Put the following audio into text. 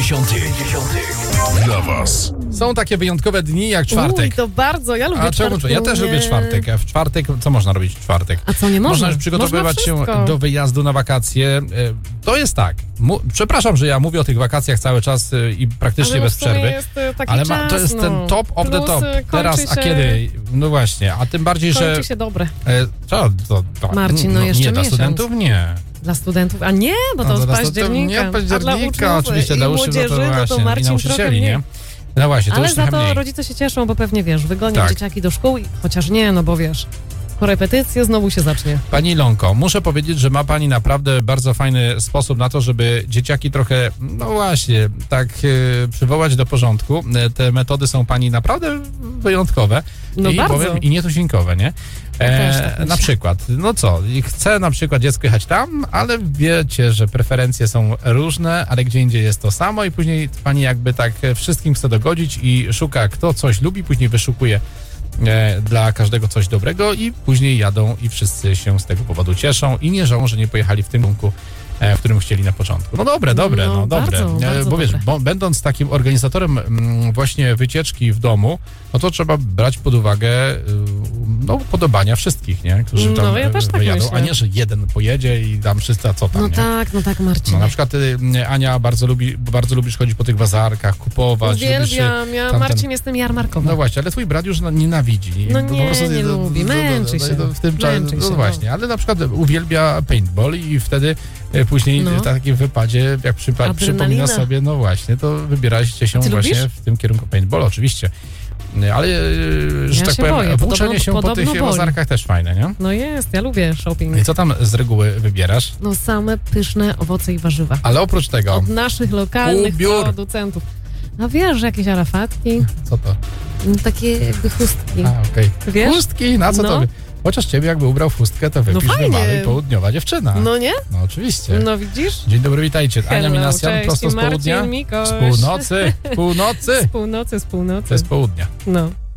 Dla was. Są takie wyjątkowe dni jak czwartek. To bardzo, ja lubię czwartek. Ja też lubię czwartek. A w czwartek, co można robić w czwartek? A co nie można? Można już przygotowywać się wszystko. do wyjazdu na wakacje. To jest tak. Przepraszam, że ja mówię o tych wakacjach cały czas i praktycznie ale bez przerwy. Jest taki Ale czas, to jest ten top of the top. Teraz, a kiedy? No właśnie, a tym bardziej, że... Kończy się dobre. Marcin, jeszcze nie, dla miesiąc. studentów nie. Dla studentów, a nie, bo to z października. Nie, października, a dla uczniów oczywiście, i dla uczniów, młodzieży, właśnie, to Marcin i nauczycieli, nie? mniej. No właśnie, to ale już za trochę to mniej. rodzice się cieszą, bo pewnie wiesz, wygonią Tak. dzieciaki do szkół, chociaż nie, no bo wiesz, korepetycje znowu się zacznie. Pani Ilonko, muszę powiedzieć, że ma pani naprawdę bardzo fajny sposób na to, żeby dzieciaki trochę, no właśnie, tak przywołać do porządku. Te metody są pani naprawdę wyjątkowe No i bardzo. powiem, i nietuzinkowe, nie? też tak myślę. Na przykład, no co, i chce na przykład dziecko jechać tam, ale wiecie, że preferencje są różne, ale gdzie indziej jest to samo i później pani jakby tak wszystkim chce dogodzić i szuka, kto coś lubi, później wyszukuje dla każdego coś dobrego i później jadą i wszyscy się z tego powodu cieszą i nie żałują, że nie pojechali w tym kierunku, w którym chcieli na początku. No dobre. Bardzo, Bo wiesz, dobre. będąc takim organizatorem właśnie wycieczki w domu, no to trzeba brać pod uwagę podobania wszystkich, nie? Którzy tam ja też tak wyjadą, myślę. a nie, że jeden pojedzie i tam wszyscy, a co tam, nie? No tak, Marcin. No na przykład Ania bardzo lubisz chodzić po tych bazarkach, kupować. Uwielbiam, ja Marcin jestem jarmarkowa. No właśnie, ale twój brat już nienawidzi. No nie lubi, męczy się. W tym czasie, Męczy się, właśnie, ale na przykład uwielbia paintball i wtedy później w takim wypadzie, jak przypomina sobie, no właśnie, to wybieraliście się właśnie lubisz? w tym kierunku paintball, oczywiście. Ale, że tak powiem, boję. włóczenie się po tych bazarkach też fajne, nie? No jest, ja lubię shopping. I co tam z reguły wybierasz? No same pyszne owoce i warzywa. Ale oprócz tego... Od naszych lokalnych producentów. No wiesz, jakieś arafatki. Co to? Takie jakby chustki. A, okej. Wiesz? Chustki? Na co to? Chociaż ciebie jakby ubrał chustkę, to wypisz wymary południowa dziewczyna. No nie? No oczywiście. No widzisz? Dzień dobry, witajcie. Ania Hello, Minasjan, cześć, prosto z południa. Marcin Mikoś. Z północy. Z północy. To jest południa. No.